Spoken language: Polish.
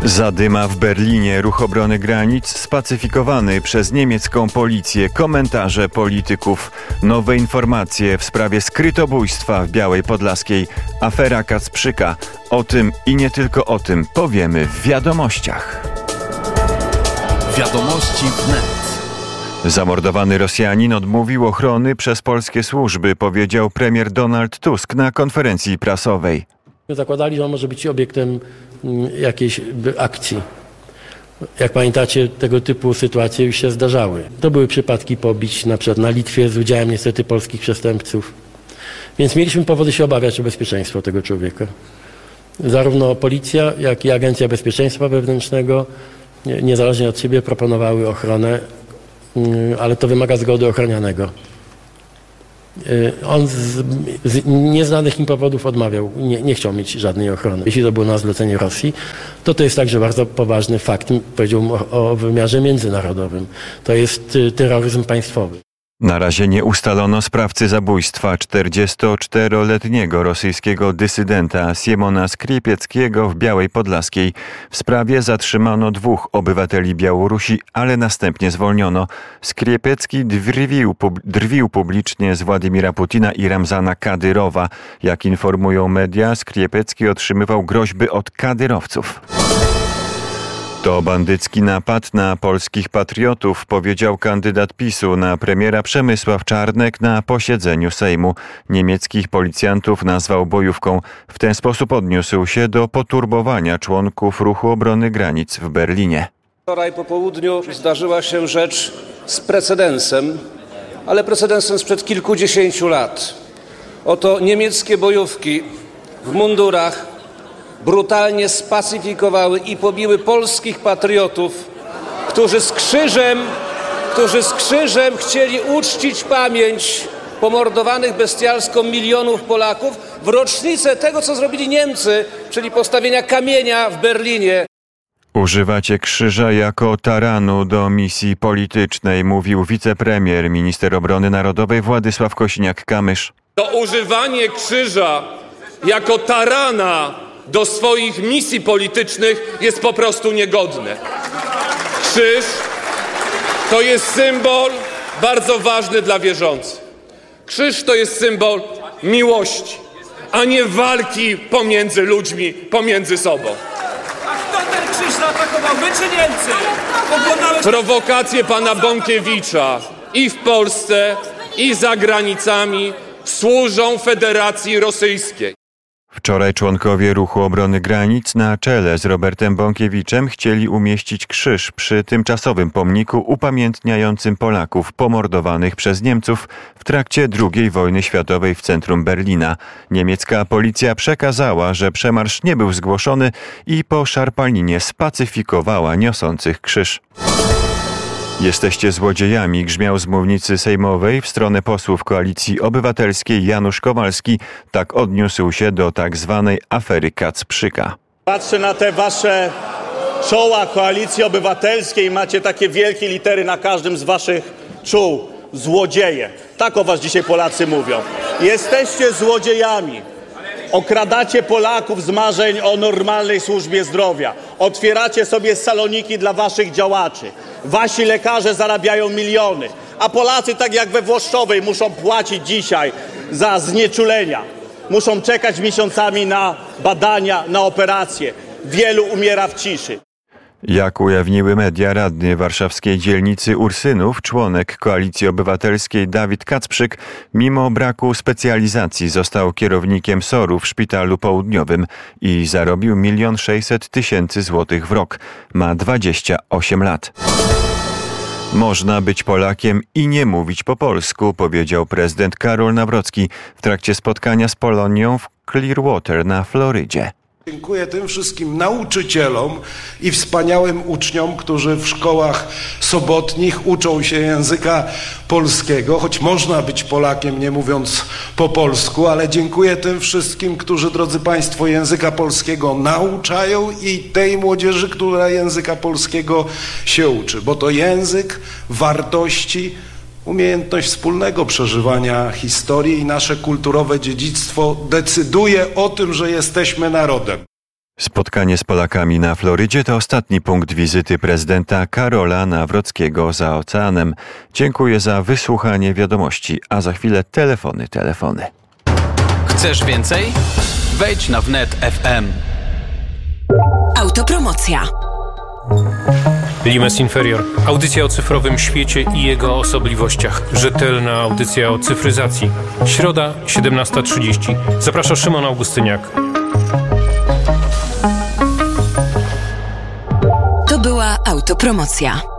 Zadyma w Berlinie, ruch obrony granic spacyfikowany przez niemiecką policję, komentarze polityków, nowe informacje w sprawie skrytobójstwa w Białej Podlaskiej, afera Kacprzyka. O tym i nie tylko o tym powiemy w wiadomościach. Wiadomości wnet. Zamordowany Rosjanin odmówił ochrony przez polskie służby, powiedział premier Donald Tusk na konferencji prasowej. Zakładali, że on może być obiektem jakiejś akcji. Jak pamiętacie, tego typu sytuacje już się zdarzały. To były przypadki pobić na przykład na Litwie z udziałem niestety polskich przestępców. Więc mieliśmy powody się obawiać o bezpieczeństwo tego człowieka. Zarówno policja, jak i Agencja Bezpieczeństwa Wewnętrznego, niezależnie od siebie, proponowały ochronę, ale to wymaga zgody ochronianego. On z nieznanych im powodów odmawiał, nie chciał mieć żadnej ochrony. Jeśli to było na zlecenie Rosji, to jest także bardzo poważny fakt, powiedziałbym o wymiarze międzynarodowym. To jest terroryzm państwowy. Na razie nie ustalono sprawcy zabójstwa 44-letniego rosyjskiego dysydenta Siemona Skrypieckiego w Białej Podlaskiej. W sprawie zatrzymano 2 obywateli Białorusi, ale następnie zwolniono. Skrypiecki drwił publicznie z Władimira Putina i Ramzana Kadyrowa. Jak informują media, Skrypiecki otrzymywał groźby od kadyrowców. To bandycki napad na polskich patriotów, powiedział kandydat PiS-u na premiera Przemysław Czarnek na posiedzeniu Sejmu. Niemieckich policjantów nazwał bojówką. W ten sposób odniósł się do poturbowania członków ruchu obrony granic w Berlinie. Wczoraj po południu zdarzyła się rzecz z precedensem, ale precedensem sprzed kilkudziesięciu lat. Oto niemieckie bojówki w mundurach brutalnie spacyfikowały i pobiły polskich patriotów, którzy z krzyżem chcieli uczcić pamięć pomordowanych bestialsko milionów Polaków w rocznicę tego, co zrobili Niemcy, czyli postawienia kamienia w Berlinie. Używacie krzyża jako taranu do misji politycznej, mówił wicepremier, minister obrony narodowej Władysław Kosiniak-Kamysz. To używanie krzyża jako tarana do swoich misji politycznych jest po prostu niegodne. Krzyż to jest symbol bardzo ważny dla wierzących. Krzyż to jest symbol miłości, a nie walki pomiędzy ludźmi, pomiędzy sobą. A kto ten krzyż zaatakował, my czy Niemcy? Prowokacje pana Bąkiewicza i w Polsce, i za granicami służą Federacji Rosyjskiej. Wczoraj członkowie ruchu obrony granic na czele z Robertem Bąkiewiczem chcieli umieścić krzyż przy tymczasowym pomniku upamiętniającym Polaków pomordowanych przez Niemców w trakcie II wojny światowej w centrum Berlina. Niemiecka policja przekazała, że przemarsz nie był zgłoszony i po szarpaninie spacyfikowała niosących krzyż. Jesteście złodziejami, grzmiał z mównicy sejmowej w stronę posłów Koalicji Obywatelskiej Janusz Kowalski. Tak odniósł się do tak zwanej afery Kacprzyka. Patrzę na te wasze czoła Koalicji Obywatelskiej, macie takie wielkie litery na każdym z waszych czół. Złodzieje. Tak o was dzisiaj Polacy mówią. Jesteście złodziejami. Okradacie Polaków z marzeń o normalnej służbie zdrowia. Otwieracie sobie saloniki dla waszych działaczy. Wasi lekarze zarabiają miliony. A Polacy, tak jak we Włoszczowej, muszą płacić dzisiaj za znieczulenia. Muszą czekać miesiącami na badania, na operacje. Wielu umiera w ciszy. Jak ujawniły media, radny warszawskiej dzielnicy Ursynów, członek Koalicji Obywatelskiej Dawid Kacprzyk, mimo braku specjalizacji został kierownikiem SOR-u w Szpitalu Południowym i zarobił 1 600 000 złotych w rok. Ma 28 lat. Można być Polakiem i nie mówić po polsku, powiedział prezydent Karol Nawrocki w trakcie spotkania z Polonią w Clearwater na Florydzie. Dziękuję tym wszystkim nauczycielom i wspaniałym uczniom, którzy w szkołach sobotnich uczą się języka polskiego, choć można być Polakiem nie mówiąc po polsku, ale dziękuję tym wszystkim, którzy, drodzy Państwo, języka polskiego nauczają i tej młodzieży, która języka polskiego się uczy, bo to język wartości, umiejętność wspólnego przeżywania historii i nasze kulturowe dziedzictwo decyduje o tym, że jesteśmy narodem. Spotkanie z Polakami na Florydzie to ostatni punkt wizyty prezydenta Karola Nawrockiego za oceanem. Dziękuję za wysłuchanie wiadomości, a za chwilę telefony. Chcesz więcej? Wejdź na wnet FM. Autopromocja. Limes Inferior. Audycja o cyfrowym świecie i jego osobliwościach. Rzetelna audycja o cyfryzacji. Środa, 17:30. Zaprasza Szymon Augustyniak. To była autopromocja.